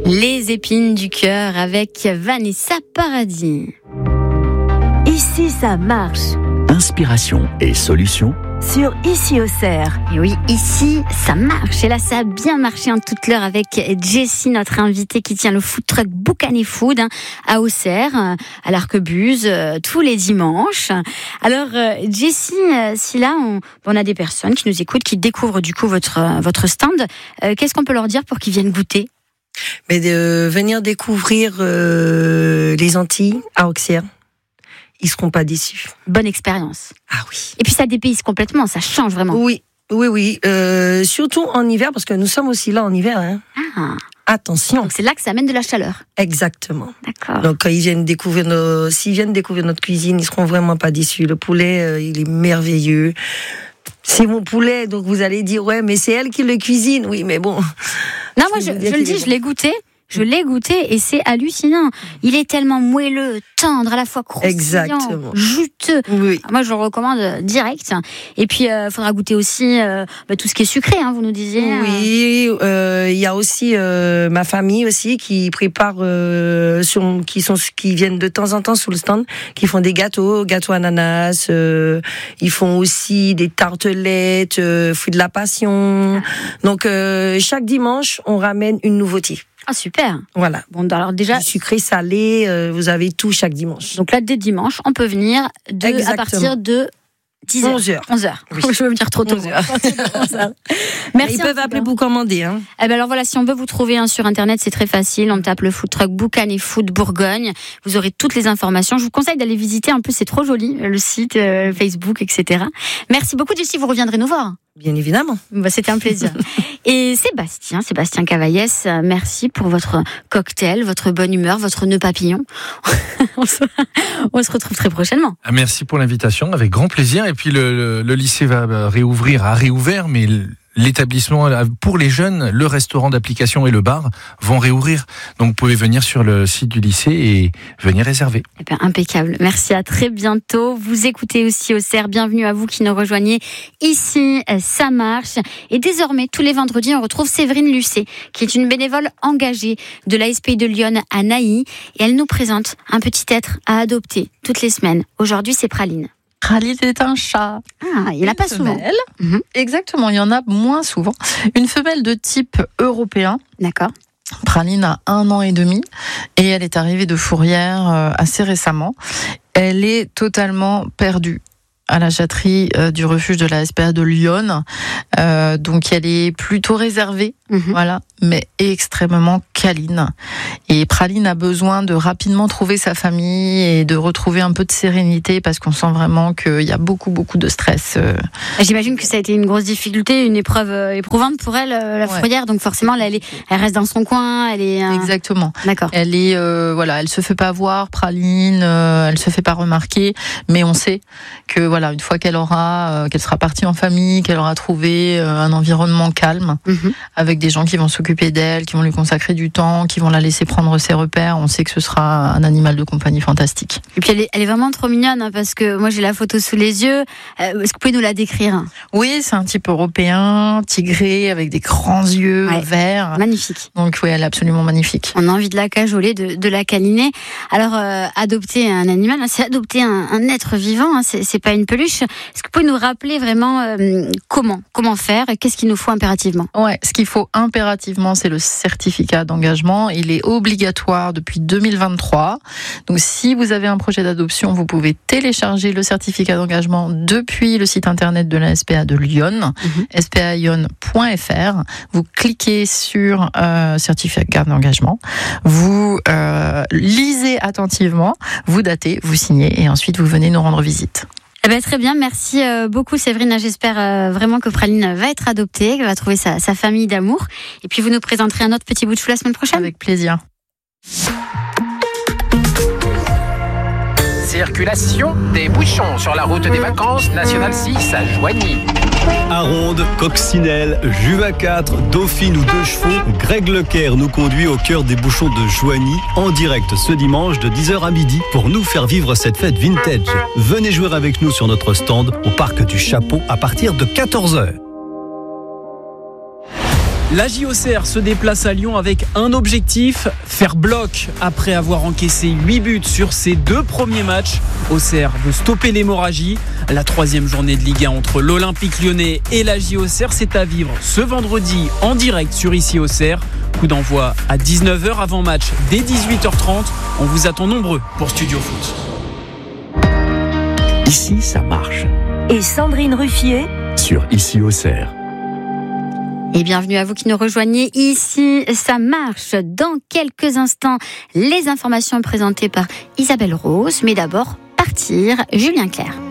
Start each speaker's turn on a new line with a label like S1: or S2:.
S1: Les épines du cœur avec Vanessa Paradis.
S2: Ici, ça marche.
S3: Inspiration et solutions
S2: Sur Ici Auxerre.
S1: Et oui, ici, ça marche. Et là, ça a bien marché en toute l'heure avec Jessie, notre invitée qui tient le food truck Boucané Food à Auxerre, à l'Arquebuse, tous les dimanches. Alors, Jessie, si là, on a des personnes qui nous écoutent, qui découvrent du coup votre stand, qu'est-ce qu'on peut leur dire pour qu'ils viennent goûter ?
S4: Mais de venir découvrir les Antilles à Auxerre. Ils seront pas déçus.
S1: Bonne expérience.
S4: Ah oui.
S1: Et puis ça dépayse complètement, ça change vraiment.
S4: Oui. Surtout en hiver, parce que nous sommes aussi là en hiver. Hein.
S1: Ah.
S4: Attention.
S1: Donc c'est là que ça amène de la chaleur.
S4: Exactement.
S1: D'accord.
S4: Donc quand s'ils viennent découvrir notre cuisine, ils seront vraiment pas déçus. Le poulet, il est merveilleux. C'est mon poulet, donc vous allez dire ouais, mais c'est elle qui le cuisine. Oui, mais bon.
S1: Non, moi je le dis, je l'ai goûté. Je l'ai goûté et c'est hallucinant. Il est tellement moelleux, tendre, à la fois croustillant,
S4: exactement,
S1: juteux.
S4: Oui.
S1: Moi, je le recommande direct. Et puis, faudra goûter aussi tout ce qui est sucré, hein, vous nous disiez.
S4: Oui, il y a aussi ma famille aussi qui prépare, qui viennent de temps en temps sur le stand, qui font des gâteaux ananas. Ils font aussi des tartelettes, fruits de la passion. Donc, chaque dimanche, on ramène une nouveauté.
S1: Ah, super.
S4: Voilà.
S1: Bon, alors déjà.
S4: Sucré, salé, vous avez tout chaque dimanche.
S1: Donc là, dès dimanche, on peut venir à partir de 10h. 11h.
S4: Oui.
S1: Je veux me dire trop tôt.
S4: 11h.
S1: Merci.
S4: Ils peuvent appeler pour commander. Hein.
S1: Eh ben alors voilà, si on veut vous trouver sur Internet, c'est très facile. On tape le food truck Boucané Food Bourgogne. Vous aurez toutes les informations. Je vous conseille d'aller visiter un peu, c'est trop joli, le site, Facebook, etc. Merci beaucoup, Jessie. Vous reviendrez nous voir.
S4: Bien évidemment.
S1: C'était un plaisir. Et Sébastien Cavaillès, merci pour votre cocktail, votre bonne humeur, votre nœud papillon. On se retrouve très prochainement.
S5: Merci pour l'invitation, avec grand plaisir. Et puis le lycée a réouvert, mais l'établissement pour les jeunes, le restaurant d'application et le bar vont réouvrir. Donc vous pouvez venir sur le site du lycée et venir réserver.
S1: Eh bien, impeccable. Merci, à très bientôt. Vous écoutez aussi Auxerre. Bienvenue à vous qui nous rejoignez. Ici, ça marche. Et désormais, tous les vendredis, on retrouve Séverine Lucet, qui est une bénévole engagée de l'ASPI de Lyon à Nailly. Et elle nous présente un petit être à adopter toutes les semaines. Aujourd'hui, c'est Praline.
S6: Praline est un chat.
S1: Ah, il n'y en a pas souvent.
S6: Exactement, il y en a moins souvent. Une femelle de type européen.
S1: D'accord.
S6: Praline a 1 an et demi et elle est arrivée de Fourrière assez récemment. Elle est totalement perdue à la chatterie du refuge de la SPA de Lyon. Donc elle est plutôt réservée, voilà, mais extrêmement câline. Et Praline a besoin de rapidement trouver sa famille et de retrouver un peu de sérénité parce qu'on sent vraiment qu'il y a beaucoup de stress.
S1: J'imagine que ça a été une grosse difficulté, une épreuve éprouvante pour elle, la Fourrière. Donc forcément, là, elle reste dans son coin. Elle est
S6: exactement.
S1: D'accord.
S6: Elle est elle se fait pas voir, Praline. Elle se fait pas remarquer, mais on sait que voilà, une fois qu'elle sera partie en famille, qu'elle aura trouvé un environnement calme, avec des gens qui vont s'occuper d'elle, qui vont lui consacrer du temps, qui vont la laisser prendre ses repères, on sait que ce sera un animal de compagnie fantastique.
S1: Et puis elle est vraiment trop mignonne, hein, parce que moi j'ai la photo sous les yeux. Est-ce que vous pouvez nous la décrire ?
S6: Oui, c'est un type européen, tigré, avec des grands yeux verts.
S1: Magnifique.
S6: Donc oui, elle est absolument magnifique.
S1: On a envie de la cajoler, de la câliner. Alors, adopter un animal, c'est adopter un être vivant, hein, c'est pas une peluche. Est-ce que vous pouvez nous rappeler vraiment comment faire et qu'est-ce qu'il nous faut impérativement ?
S6: Ouais, ce qu'il faut impérativement, c'est le certificat d'engagement. Il est obligatoire depuis 2023. Donc, si vous avez un projet d'adoption, vous pouvez télécharger le certificat d'engagement depuis le site internet de la SPA de Lyon, spalyon.fr. Vous cliquez sur certificat d'engagement. Vous lisez attentivement, vous datez, vous signez et ensuite vous venez nous rendre visite.
S1: Eh ben, très bien, merci beaucoup Séverine. J'espère vraiment que Praline va être adoptée, qu'elle va trouver sa famille d'amour. Et puis vous nous présenterez un autre petit bout de chou la semaine prochaine.
S6: Avec plaisir.
S7: Circulation des bouchons sur la route des vacances nationale 6 à Joigny.
S8: Aronde, Coccinelle, Juva 4, Dauphine ou Deux Chevaux, Greg Leclerc nous conduit au cœur des bouchons de Joigny en direct ce dimanche de 10h à midi pour nous faire vivre cette fête vintage. Venez jouer avec nous sur notre stand au Parc du Chapeau à partir de 14h.
S9: La JOCR se déplace à Lyon avec un objectif, faire bloc. Après avoir encaissé 8 buts sur ses 2 premiers matchs, Auxerre veut stopper l'hémorragie. La 3e journée de Ligue 1 entre l'Olympique Lyonnais et la JOCR, c'est à vivre ce vendredi en direct sur Ici Auxerre. Coup d'envoi à 19h avant match dès 18h30. On vous attend nombreux pour Studio Foot.
S3: Ici, ça marche.
S2: Et Sandrine Ruffier
S3: Sur Ici Auxerre.
S1: Et bienvenue à vous qui nous rejoignez ici. Ça marche dans quelques instants. Les informations présentées par Isabelle Rose. Mais d'abord, partir, Julien Clerc.